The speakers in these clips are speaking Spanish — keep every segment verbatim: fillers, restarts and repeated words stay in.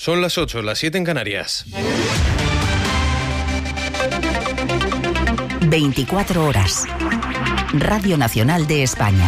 Son las ocho, las siete en Canarias. veinticuatro horas. Radio Nacional de España.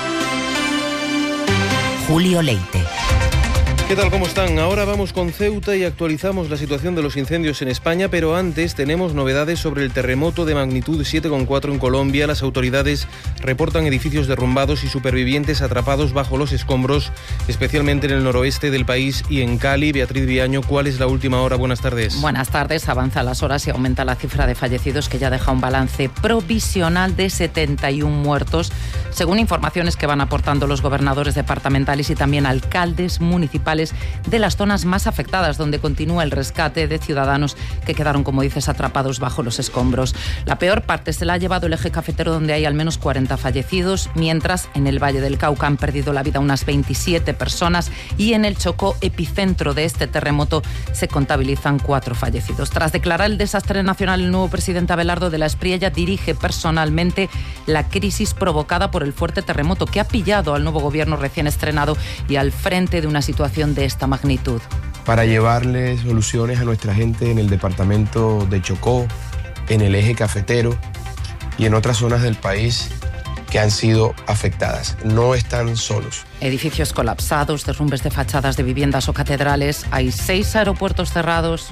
Julio Leite. ¿Qué tal? ¿Cómo están? Ahora vamos con Ceuta y actualizamos la situación de los incendios en España, pero antes tenemos novedades sobre el terremoto de magnitud siete coma cuatro en Colombia. Las autoridades reportan edificios derrumbados y supervivientes atrapados bajo los escombros, especialmente en el noroeste del país y en Cali. Beatriz Viaño, ¿cuál es la última hora? Buenas tardes. Buenas tardes. Avanzan las horas y aumenta la cifra de fallecidos, que ya deja un balance provisional de setenta y uno muertos, según informaciones que van aportando los gobernadores departamentales y también alcaldes municipales de las zonas más afectadas, donde continúa el rescate de ciudadanos que quedaron, como dices, atrapados bajo los escombros. La peor parte se la ha llevado el eje cafetero, donde hay al menos cuarenta fallecidos, mientras en el Valle del Cauca han perdido la vida unas veintisiete personas y en el Chocó, epicentro de este terremoto, se contabilizan cuatro fallecidos. Tras declarar el desastre nacional, el nuevo presidente Abelardo de la Espriella dirige personalmente la crisis provocada por el fuerte terremoto que ha pillado al nuevo gobierno recién estrenado y al frente de una situación de esta magnitud. Para llevarle soluciones a nuestra gente en el departamento de Chocó, en el eje cafetero y en otras zonas del país que han sido afectadas. No están solos. Edificios colapsados, derrumbes de fachadas de viviendas o catedrales. Hay seis aeropuertos cerrados.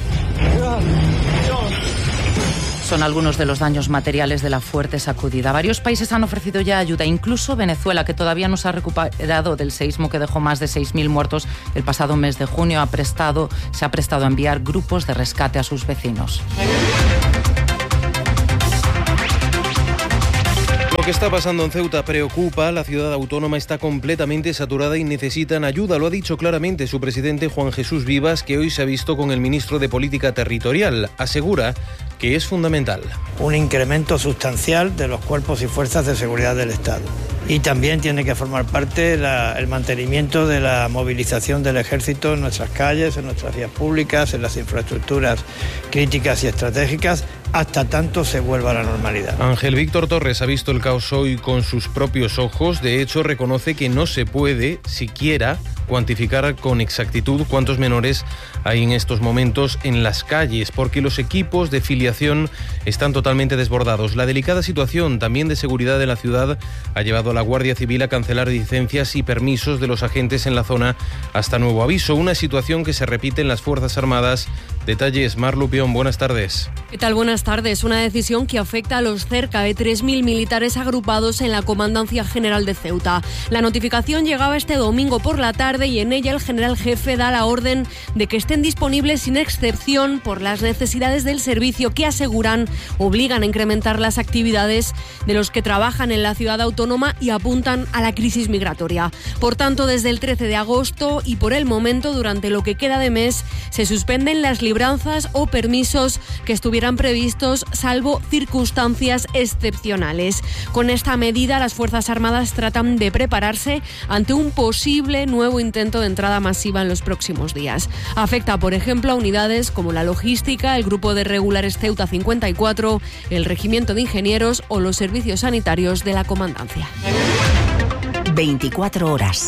Son algunos de los daños materiales de la fuerte sacudida. Varios países han ofrecido ya ayuda, incluso Venezuela, que todavía no se ha recuperado del seísmo que dejó más de seis mil muertos el pasado mes de junio. Ha prestado, se ha prestado a enviar grupos de rescate a sus vecinos. Lo que está pasando en Ceuta preocupa. La ciudad autónoma está completamente saturada y necesitan ayuda. Lo ha dicho claramente su presidente Juan Jesús Vivas, que hoy se ha visto con el ministro de Política Territorial. Asegura que es fundamental un incremento sustancial de los cuerpos y fuerzas de seguridad del Estado. Y también tiene que formar parte la, el mantenimiento de la movilización del ejército en nuestras calles, en nuestras vías públicas, en las infraestructuras críticas y estratégicas, hasta tanto se vuelva a la normalidad. Ángel Víctor Torres ha visto el caos hoy con sus propios ojos. De hecho, reconoce que no se puede siquiera cuantificar con exactitud cuántos menores hay en estos momentos en las calles, porque los equipos de filiación están totalmente desbordados. La delicada situación también de seguridad de la ciudad ha llevado a la Guardia Civil a cancelar licencias y permisos de los agentes en la zona hasta nuevo aviso. Una situación que se repite en las Fuerzas Armadas. Detalles, Mar Lupión, buenas tardes. ¿Qué tal? Buenas tardes. Una decisión que afecta a los cerca de tres mil militares agrupados en la Comandancia General de Ceuta. La notificación llegaba este domingo por la tarde y en ella el general jefe da la orden de que estén disponibles sin excepción por las necesidades del servicio, que aseguran obligan a incrementar las actividades de los que trabajan en la ciudad autónoma y apuntan a la crisis migratoria. Por tanto, desde el trece de agosto y por el momento, durante lo que queda de mes, se suspenden las libranzas o permisos que estuvieran previstos, salvo circunstancias excepcionales. Con esta medida, las Fuerzas Armadas tratan de prepararse ante un posible nuevo intento de entrada masiva en los próximos días. Afecta, por ejemplo, a unidades como la logística, el Grupo de Regulares Ceuta cincuenta y cuatro, el Regimiento de Ingenieros o los servicios sanitarios de la Comandancia. veinticuatro horas.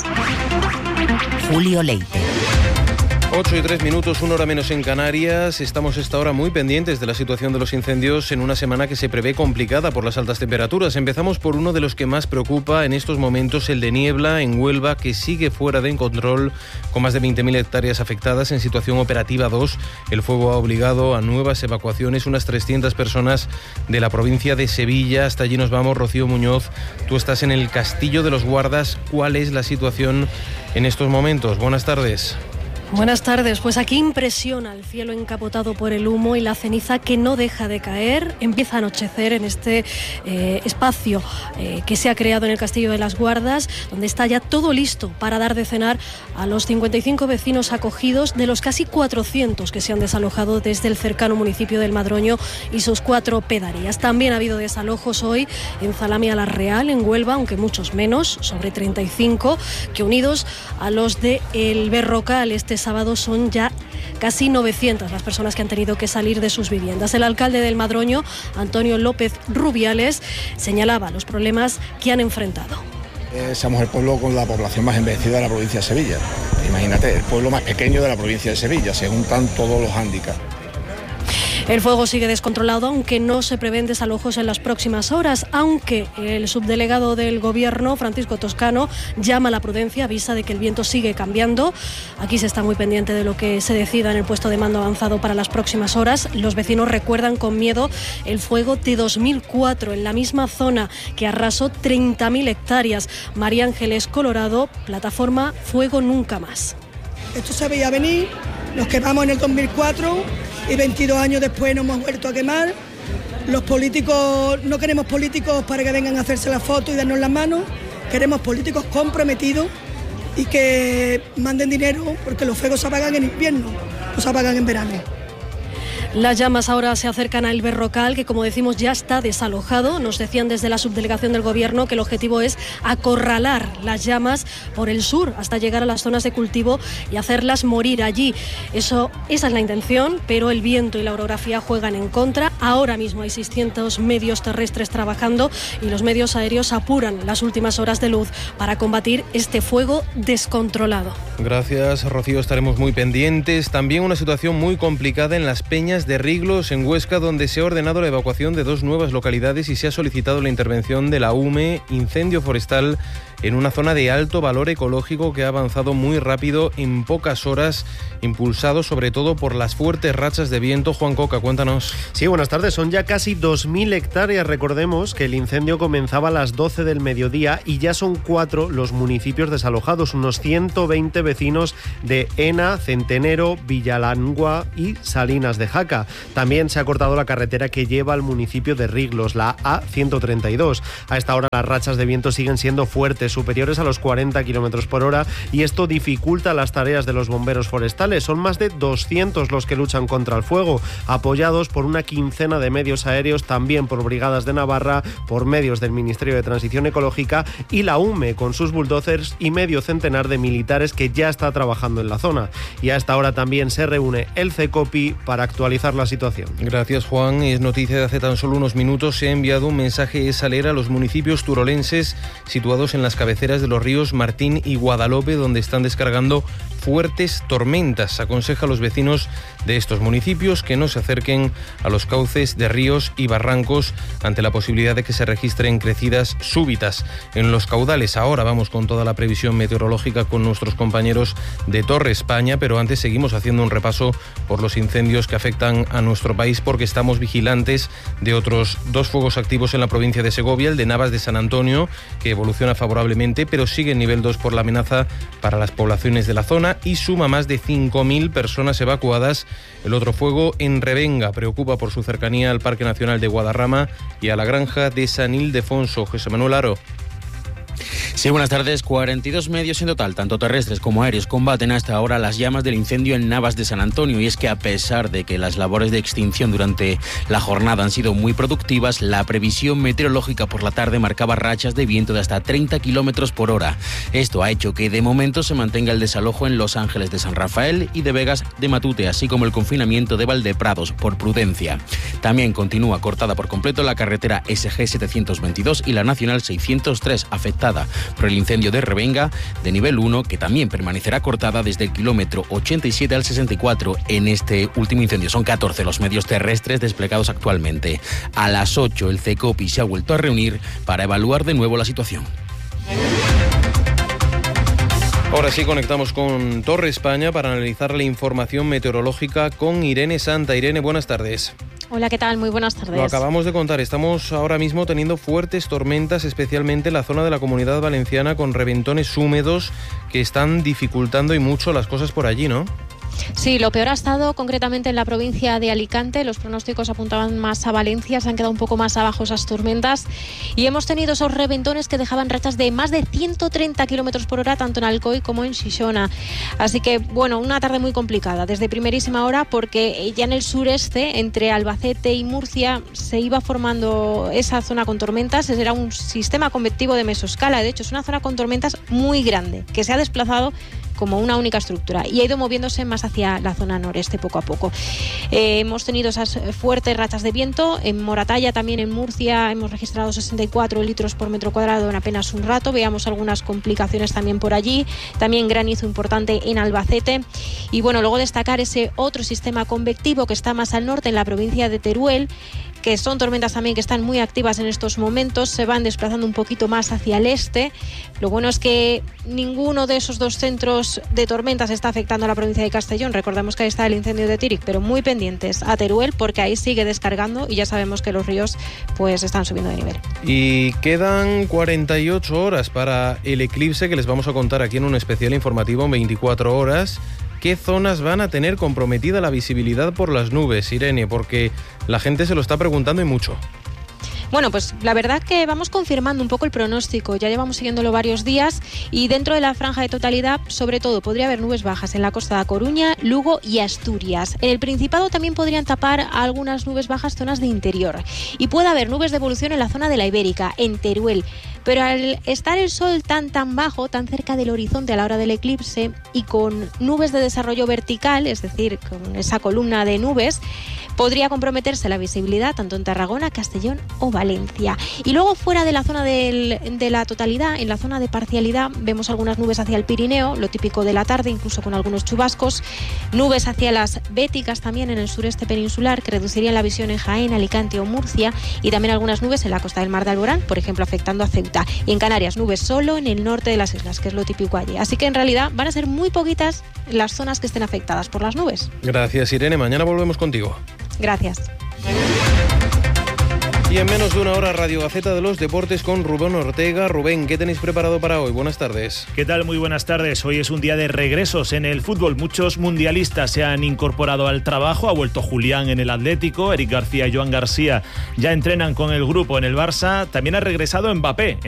Julio Leite. ocho y tres minutos, una hora menos en Canarias. Estamos a esta hora muy pendientes de la situación de los incendios en una semana que se prevé complicada por las altas temperaturas. Empezamos por uno de los que más preocupa en estos momentos, el de Niebla, en Huelva, que sigue fuera de control, con más de veinte mil hectáreas afectadas en situación operativa dos. El fuego ha obligado a nuevas evacuaciones, unas trescientas personas de la provincia de Sevilla. Hasta allí nos vamos. Rocío Muñoz, tú estás en el Castillo de los Guardas. ¿Cuál es la situación en estos momentos? Buenas tardes. Buenas tardes. Pues aquí impresiona el cielo encapotado por el humo y la ceniza que no deja de caer. Empieza a anochecer en este eh, espacio eh, que se ha creado en el Castillo de las Guardas, donde está ya todo listo para dar de cenar a los cincuenta y cinco vecinos acogidos de los casi cuatrocientos que se han desalojado desde el cercano municipio del Madroño y sus cuatro pedanías. También ha habido desalojos hoy en Zalamea la Real, en Huelva, aunque muchos menos, sobre treinta y cinco, que unidos a los de El Berrocal este sábado son ya casi novecientas las personas que han tenido que salir de sus viviendas. El alcalde del Madroño, Antonio López Rubiales, señalaba los problemas que han enfrentado. Eh, somos el pueblo con la población más envejecida de la provincia de Sevilla. Imagínate, el pueblo más pequeño de la provincia de Sevilla, se juntan todos los hándicaps. El fuego sigue descontrolado, aunque no se prevén desalojos en las próximas horas, aunque el subdelegado del Gobierno, Francisco Toscano, llama a la prudencia, avisa de que el viento sigue cambiando. Aquí se está muy pendiente de lo que se decida en el puesto de mando avanzado para las próximas horas. Los vecinos recuerdan con miedo el fuego de dos mil cuatro en la misma zona que arrasó treinta mil hectáreas. María Ángeles Colorado, plataforma Fuego Nunca Más. Esto se veía venir, nos quemamos en el dos mil cuatro y veintidós años después nos hemos vuelto a quemar. Los políticos, no queremos políticos para que vengan a hacerse la foto y darnos las manos, queremos políticos comprometidos y que manden dinero, porque los fuegos se apagan en invierno, no se apagan en verano. Las llamas ahora se acercan a El Berrocal, que como decimos ya está desalojado. Nos decían desde la subdelegación del Gobierno que el objetivo es acorralar las llamas por el sur hasta llegar a las zonas de cultivo y hacerlas morir allí. Eso, esa es la intención, pero el viento y la orografía juegan en contra. Ahora mismo hay seiscientos medios terrestres trabajando y los medios aéreos apuran las últimas horas de luz para combatir este fuego descontrolado. Gracias, Rocío. Estaremos muy pendientes. También una situación muy complicada en Las Peñas de Riglos, en Huesca, donde se ha ordenado la evacuación de dos nuevas localidades y se ha solicitado la intervención de la U M E, incendio forestal en una zona de alto valor ecológico que ha avanzado muy rápido en pocas horas, impulsado sobre todo por las fuertes rachas de viento. Juan Coca, cuéntanos. Sí, buenas tardes. Son ya casi dos mil hectáreas. Recordemos que el incendio comenzaba a las doce del mediodía y ya son cuatro los municipios desalojados, unos ciento veinte vecinos de Ena, Centenero, Villalangua y Salinas de Jaca. También se ha cortado la carretera que lleva al municipio de Riglos, la A ciento treinta y dos. A esta hora las rachas de viento siguen siendo fuertes, superiores a los cuarenta kilómetros por hora, y esto dificulta las tareas de los bomberos forestales. Son más de doscientos los que luchan contra el fuego, apoyados por una quincena de medios aéreos, también por brigadas de Navarra, por medios del Ministerio de Transición Ecológica y la U M E con sus bulldozers y medio centenar de militares que ya está trabajando en la zona. Y a esta hora también se reúne el CECOPI para actualizar la situación. Gracias, Juan. Es noticia de hace tan solo unos minutos. Se ha enviado un mensaje S A L E R a los municipios turolenses situados en las cabeceras de los ríos Martín y Guadalope, donde están descargando fuertes tormentas. Aconseja a los vecinos de estos municipios que no se acerquen a los cauces de ríos y barrancos ante la posibilidad de que se registren crecidas súbitas en los caudales. Ahora vamos con toda la previsión meteorológica con nuestros compañeros de Torre España, pero antes seguimos haciendo un repaso por los incendios que afectan a nuestro país, porque estamos vigilantes de otros dos fuegos activos en la provincia de Segovia, el de Navas de San Antonio, que evoluciona favorablemente, pero sigue en nivel dos por la amenaza para las poblaciones de la zona y suma más de cinco mil personas evacuadas. El otro fuego en Revenga preocupa por su cercanía al Parque Nacional de Guadarrama y a la granja de San Ildefonso. José Manuel Aro. Sí, buenas tardes. cuarenta y dos medios en total, tanto terrestres como aéreos, combaten hasta ahora las llamas del incendio en Navas de San Antonio. Y es que a pesar de que las labores de extinción durante la jornada han sido muy productivas, la previsión meteorológica por la tarde marcaba rachas de viento de hasta treinta kilómetros por hora. Esto ha hecho que de momento se mantenga el desalojo en Los Ángeles de San Rafael y de Vegas de Matute, así como el confinamiento de Valdeprados por prudencia. También continúa cortada por completo la carretera S G setecientos veintidós y la Nacional seiscientos tres, afectada por el incendio de Revenga de nivel uno, que también permanecerá cortada desde el kilómetro ochenta y siete al sesenta y cuatro. En este último incendio son catorce los medios terrestres desplegados actualmente. A las ocho el CECOPI se ha vuelto a reunir para evaluar de nuevo la situación. Ahora sí conectamos con Torre España para analizar la información meteorológica con Irene Santa. Irene, buenas tardes. Hola, ¿qué tal? Muy buenas tardes. Lo acabamos de contar, estamos ahora mismo teniendo fuertes tormentas, especialmente en la zona de la Comunidad Valenciana, con reventones húmedos que están dificultando y mucho las cosas por allí, ¿no? Sí, lo peor ha estado concretamente en la provincia de Alicante. Los pronósticos apuntaban más a Valencia, se han quedado un poco más abajo esas tormentas y hemos tenido esos reventones que dejaban rachas de más de ciento treinta kilómetros por hora tanto en Alcoy como en Xixona. Así que, bueno, una tarde muy complicada desde primerísima hora, porque ya en el sureste, entre Albacete y Murcia, se iba formando esa zona con tormentas. Era un sistema convectivo de mesoscala, de hecho es una zona con tormentas muy grande que se ha desplazado como una única estructura y ha ido moviéndose más hacia la zona noreste poco a poco. Eh, hemos tenido esas fuertes rachas de viento. En Moratalla, también en Murcia, hemos registrado sesenta y cuatro litros por metro cuadrado en apenas un rato. Veamos algunas complicaciones también por allí. También granizo importante en Albacete. Y bueno, luego destacar ese otro sistema convectivo que está más al norte, en la provincia de Teruel, que son tormentas también que están muy activas en estos momentos, se van desplazando un poquito más hacia el este. Lo bueno es que ninguno de esos dos centros de tormentas está afectando a la provincia de Castellón. Recordemos que ahí está el incendio de Tíric, pero muy pendientes a Teruel porque ahí sigue descargando y ya sabemos que los ríos pues están subiendo de nivel. Y quedan cuarenta y ocho horas para el eclipse que les vamos a contar aquí en un especial informativo en veinticuatro horas. ¿Qué zonas van a tener comprometida la visibilidad por las nubes, Irene? Porque la gente se lo está preguntando y mucho. Bueno, pues la verdad que vamos confirmando un poco el pronóstico, ya llevamos siguiéndolo varios días y dentro de la franja de totalidad, sobre todo, podría haber nubes bajas en la costa de Coruña, Lugo y Asturias. En el Principado también podrían tapar algunas nubes bajas zonas de interior y puede haber nubes de evolución en la zona de la Ibérica, en Teruel. Pero al estar el sol tan tan bajo, tan cerca del horizonte a la hora del eclipse y con nubes de desarrollo vertical, es decir, con esa columna de nubes, podría comprometerse la visibilidad tanto en Tarragona, Castellón o Valencia. Y luego fuera de la zona del, de la totalidad, en la zona de parcialidad, vemos algunas nubes hacia el Pirineo, lo típico de la tarde, incluso con algunos chubascos, nubes hacia las Béticas también en el sureste peninsular, que reducirían la visión en Jaén, Alicante o Murcia, y también algunas nubes en la costa del Mar de Alborán, por ejemplo, afectando a Ceuta. Y en Canarias, nubes solo en el norte de las islas, que es lo típico allí. Así que en realidad van a ser muy poquitas las zonas que estén afectadas por las nubes. Gracias, Irene. Mañana volvemos contigo. Gracias. Y en menos de una hora, Radio Gaceta de los Deportes con Rubén Ortega. Rubén, ¿qué tenéis preparado para hoy? Buenas tardes. ¿Qué tal? Muy buenas tardes. Hoy es un día de regresos en el fútbol. Muchos mundialistas se han incorporado al trabajo. Ha vuelto Julián en el Atlético, Eric García y Joan García ya entrenan con el grupo en el Barça. También ha regresado Mbappé